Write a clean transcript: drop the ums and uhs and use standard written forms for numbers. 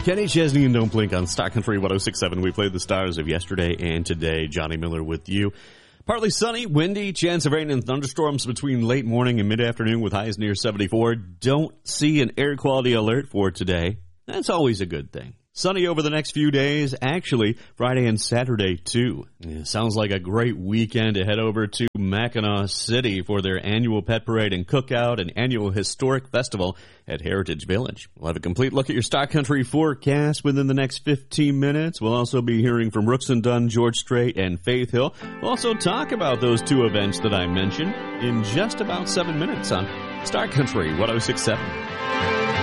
Kenny Chesney and Don't Blink on Star Country 106.7. We played the stars of yesterday and today. Johnny Miller with you. Partly sunny, windy, chance of rain and thunderstorms between late morning and mid-afternoon with highs near 74. Don't see an air quality alert for today. That's always a good thing. Sunny over the next few days, actually Friday and Saturday too. Yeah, sounds like a great weekend to head over to Mackinac City for their annual pet parade and cookout and annual historic festival at Heritage Village. We'll have a complete look at your Star Country forecast within the next 15 minutes. We'll also be hearing from Brooks and Dunn, George Strait, and Faith Hill. We'll also talk about those two events that I mentioned in just about 7 minutes on Star Country 106.7.